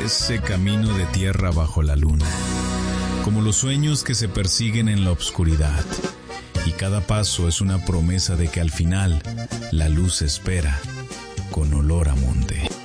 ese camino de tierra bajo la luna, como los sueños que se persiguen en la oscuridad, y cada paso es una promesa de que al final la luz espera con olor a monte.